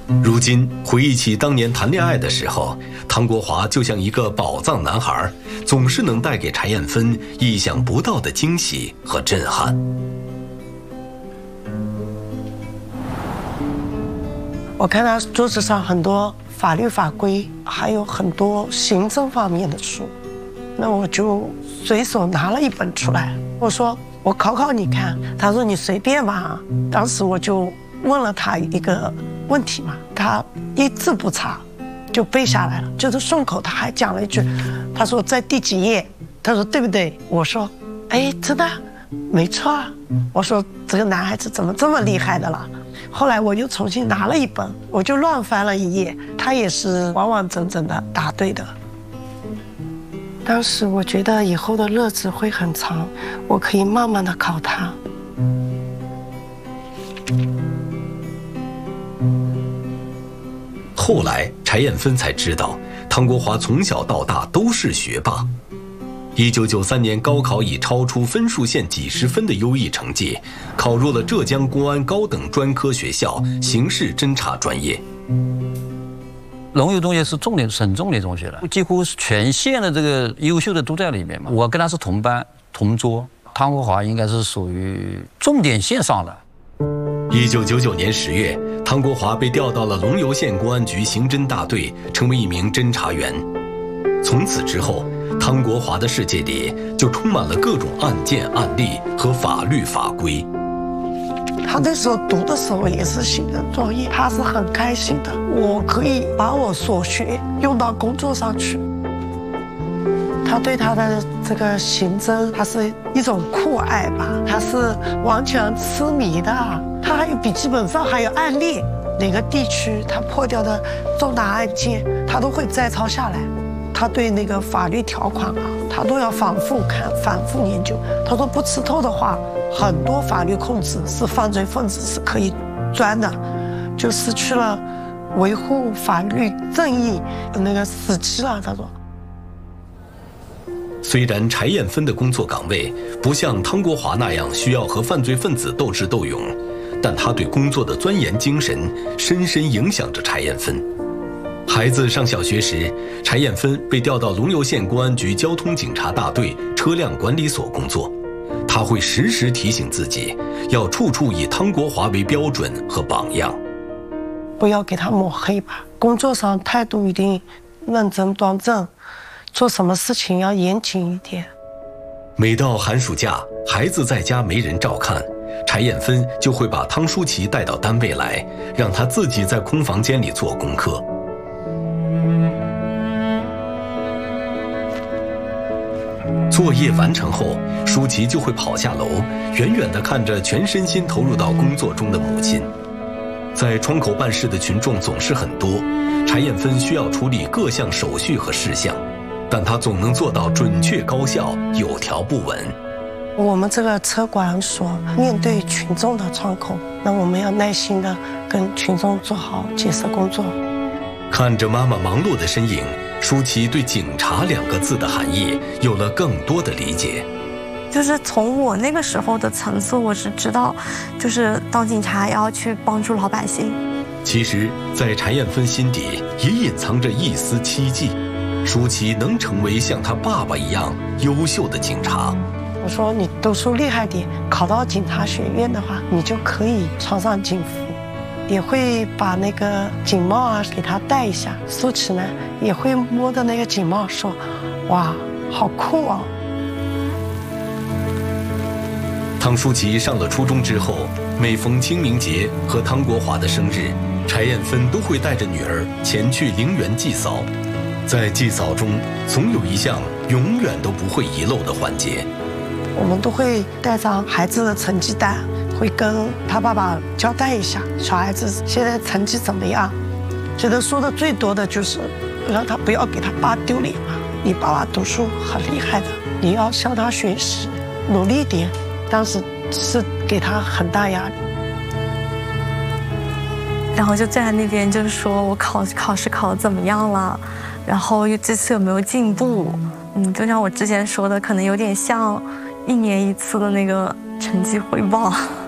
如今回忆起当年谈恋爱的时候，汤国华就像一个宝藏男孩，总是能带给柴艳芬意想不到的惊喜和震撼。 我看他桌子上很多法律法规，还有很多行政方面的书，那我就随手拿了一本出来，我说我考考你看，他说你随便吧。当时我就问了他一个问题嘛，他一字不差就背下来了，就是顺口。他还讲了一句，他说在第几页，他说对不对？我说哎，真的没错啊。我说这个男孩子怎么这么厉害的了？后来我又重新拿了一本，我就乱翻了一页，他也是完完整整的答对的。当时我觉得以后的日子会很长，我可以慢慢的考他。 后来柴艳芬才知道，汤国华从小到大都是学霸。1993年高考以超出分数线几十分的优异成绩，考入了浙江公安高等专科学校刑事侦查专业。 龙游中学是省重点中学了，几乎全县的这个优秀的都在里面嘛。我跟他是同班同桌，汤国华应该是属于重点线上的。 1999年10月，汤国华被调到了龙游县公安局刑侦大队，成为一名侦查员。从此之后，汤国华的世界里就充满了各种案件案例和法律法规。 他那时候读的时候也是行政专业，他是很开心的。我可以把我所学用到工作上去。他对他的这个刑侦，他是一种酷爱吧，他是完全痴迷的。他还有笔记本上还有案例，哪个地区他破掉的重大案件，他都会摘抄下来。他对那个法律条款啊，他都要反复看、反复研究。他说不吃透的话，很多法律控制是犯罪分子是可以钻的，就失去了维护法律正义那个时机了。他说。 虽然柴艳芬的工作岗位不像汤国华那样需要和犯罪分子斗智斗勇，但他对工作的钻研精神深深影响着柴艳芬。孩子上小学时，柴艳芬被调到龙游县公安局交通警察大队车辆管理所工作。他会时时提醒自己，要处处以汤国华为标准和榜样。 不要给他抹黑吧，工作上态度一定认真端正，做什么事情要严谨一点。 每到寒暑假，孩子在家没人照看，柴艳芬就会把汤舒淇带到单位来，让他自己在空房间里做功课。作业完成后，舒淇就会跑下楼，远远地看着全身心投入到工作中的母亲。在窗口办事的群众总是很多，柴艳芬需要处理各项手续和事项，但她总能做到准确高效，有条不紊。 我们这个车管所面对群众的窗口，那我们要耐心地跟群众做好解释工作。 看着妈妈忙碌的身影，舒淇对警察2个字的含义有了更多的理解。 就是从我那个时候的层次，我是知道，就是当警察要去帮助老百姓。 其实，在柴艳芬心底也隐藏着一丝希冀，舒淇能成为像她爸爸一样优秀的警察。 我说你读书厉害点，考到警察学院的话，你就可以穿上警服。也会把那个警帽啊给他戴一下，舒淇呢也会摸着那个警帽说：“哇，好酷哦！” 汤舒淇上了初中之后，每逢清明节和汤国华的生日，柴艳芬都会带着女儿前去陵园祭扫。在祭扫中，总有一项永远都不会遗漏的环节。 我们都会带上孩子的成绩单。会跟他爸爸交代一下，小孩子现在成绩怎么样？觉得说的最多的就是让他不要给他爸丢脸嘛。你爸爸读书很厉害的，你要向他学习，努力点。当时是给他很大压力。 然后就站在那边，就是说我考试考得怎么样了，然后这次有没有进步？就像我之前说的，可能有点像1年1次的那个成绩汇报。